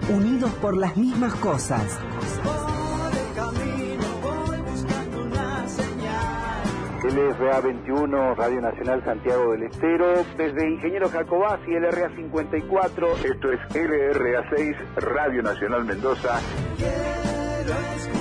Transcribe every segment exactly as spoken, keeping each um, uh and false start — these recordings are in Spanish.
unidos por las mismas cosas. L R A veintiuno, Radio Nacional Santiago del Estero, desde Ingeniero Jacobasi, L R A cincuenta y cuatro. Esto es L R A seis, Radio Nacional Mendoza. Quiero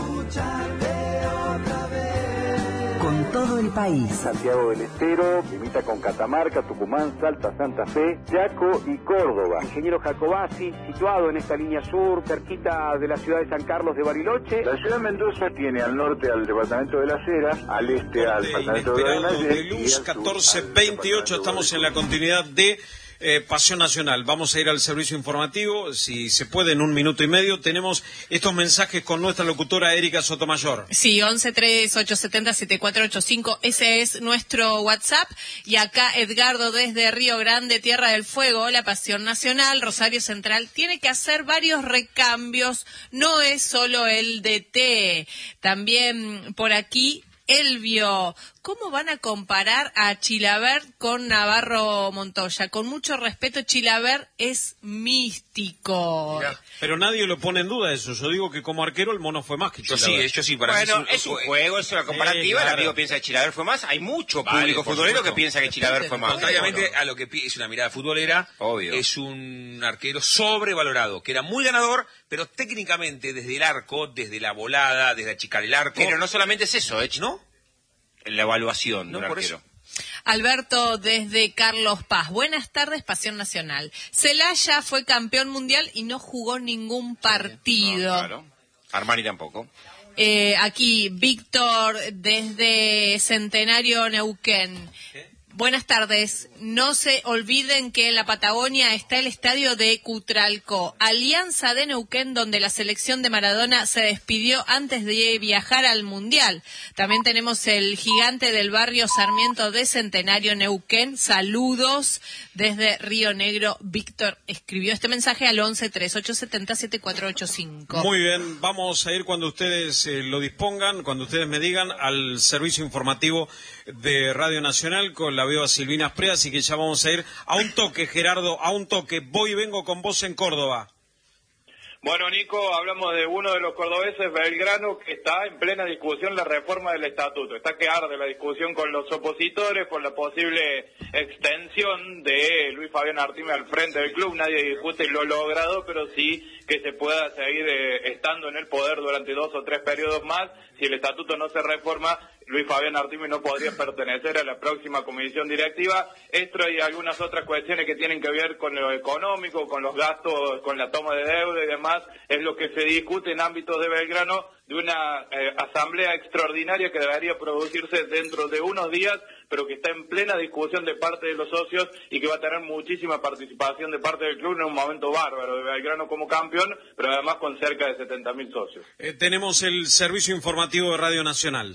escucharte otra vez. Con todo el país. Santiago del Estero, limita con Catamarca, Tucumán, Salta, Santa Fe, Chaco y Córdoba. Ingeniero Jacobasi, situado en esta línea sur, cerquita de la ciudad de San Carlos de Bariloche. La ciudad de Mendoza tiene al norte al departamento de Las Heras, al este al departamento de Inesperado de Luz, catorce veintiocho, estamos en la continuidad de Eh, Pasión Nacional. Vamos a ir al servicio informativo, si se puede, en un minuto y medio. Tenemos estos mensajes con nuestra locutora Erika Sotomayor. Sí, once tres ocho siete cero siete cuatro ocho cinco, ese es nuestro WhatsApp. Y acá Edgardo desde Río Grande, Tierra del Fuego, la Pasión Nacional, Rosario Central, tiene que hacer varios recambios, no es solo el D T. También por aquí Elvio, ¿cómo van a comparar a Chilavert con Navarro Montoya? Con mucho respeto, Chilavert es místico. Mirá, pero nadie lo pone en duda eso. Yo digo que como arquero el mono fue más que Yo Chilavert. sí, yo sí, para Bueno, mí es un juego, es una comparativa, Eh, claro. el amigo piensa que Chilavert fue más, hay mucho Vale, público por futbolero supuesto. que piensa que Chilavert fue más. Contrariamente a lo que pi- es una mirada futbolera, Obvio. es un arquero sobrevalorado, que era muy ganador, pero técnicamente desde el arco, desde la volada, desde achicar el arco... Pero no solamente es eso, ¿eh? ¿No? La evaluación No, de un por arquero. eso. Alberto desde Carlos Paz. Buenas tardes, Pasión Nacional. Celaya fue campeón mundial y no jugó ningún partido. No, claro. Armani tampoco. Eh, aquí, Víctor desde Centenario Neuquén. Buenas tardes. No se olviden que en la Patagonia está el estadio de Cutralcó, Alianza de Neuquén, donde la selección de Maradona se despidió antes de viajar al Mundial. También tenemos el gigante del barrio Sarmiento de Centenario Neuquén. Saludos desde Río Negro. Víctor escribió este mensaje al once tres ocho siete cero siete cuatro ocho cinco. Muy bien, vamos a ir cuando ustedes eh, lo dispongan, cuando ustedes me digan, al servicio informativo de Radio Nacional. Con la veo a Silvina Sprea, así que ya vamos a ir a un toque, Gerardo, a un toque. Voy y vengo con vos en Córdoba. Bueno, Nico, hablamos de uno de los cordobeses, Belgrano, que está en plena discusión la reforma del estatuto. Está que arde la discusión con los opositores por la posible extensión de Luis Fabián Artime al frente del club. Nadie discute lo logrado, pero sí que se pueda seguir eh, estando en el poder durante dos o tres periodos más. Si el estatuto no se reforma, Luis Fabián Artime no podría pertenecer a la próxima comisión directiva. Esto y algunas otras cuestiones que tienen que ver con lo económico, con los gastos, con la toma de deuda y demás, es lo que se discute en ámbitos de Belgrano, de una eh, asamblea extraordinaria que debería producirse dentro de unos días, pero que está en plena discusión de parte de los socios y que va a tener muchísima participación de parte del club en un momento bárbaro de Belgrano como campeón, pero además con cerca de setenta mil socios. Eh, tenemos el servicio informativo de Radio Nacional.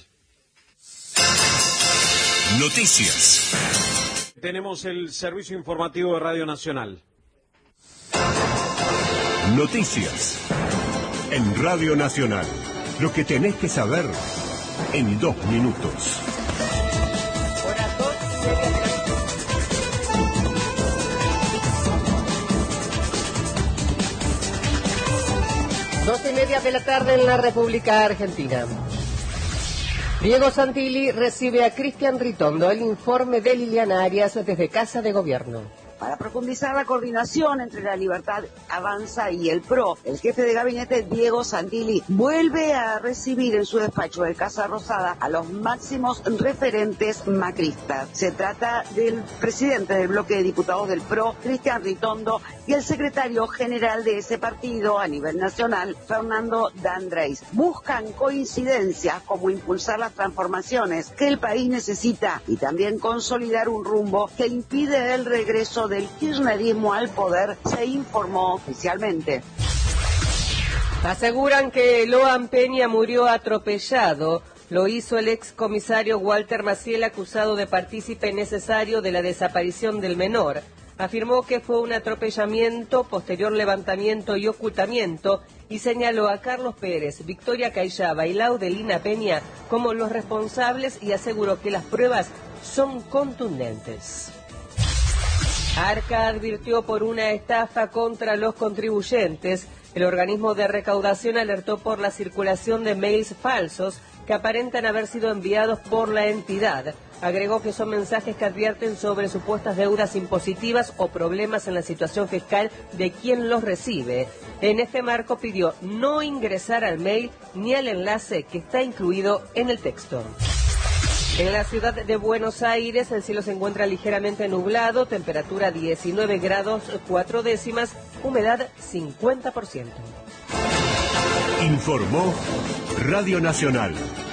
Noticias. Tenemos el servicio informativo de Radio Nacional. Noticias. En Radio Nacional. Lo que tenés que saber en dos minutos. Dos y media de la tarde en la República Argentina. Diego Santilli recibe a Cristian Ritondo el informe de Liliana Arias desde Casa de Gobierno. Para profundizar la coordinación entre la Libertad Avanza y el P R O, el jefe de gabinete Diego Santilli vuelve a recibir en su despacho de Casa Rosada a los máximos referentes macristas. Se trata del presidente del bloque de diputados del P R O, Cristian Ritondo, y el secretario general de ese partido a nivel nacional, Fernando D'Andrés. Buscan coincidencias como impulsar las transformaciones que el país necesita y también consolidar un rumbo que impide el regreso del kirchnerismo al poder, se informó oficialmente. Aseguran que Loan Peña murió atropellado. Lo hizo el excomisario Walter Maciel, acusado de partícipe necesario de la desaparición del menor. Afirmó que fue un atropellamiento, posterior levantamiento y ocultamiento, y señaló a Carlos Pérez, Victoria Cayaba y Laudelina Peña como los responsables y aseguró que las pruebas son contundentes. Arca advirtió por una estafa contra los contribuyentes. El organismo de recaudación alertó por la circulación de mails falsos que aparentan haber sido enviados por la entidad. Agregó que son mensajes que advierten sobre supuestas deudas impositivas o problemas en la situación fiscal de quien los recibe. En este marco pidió no ingresar al mail ni al enlace que está incluido en el texto. En la ciudad de Buenos Aires el cielo se encuentra ligeramente nublado, temperatura diecinueve grados cuatro décimas, humedad cincuenta por ciento. Informó Radio Nacional.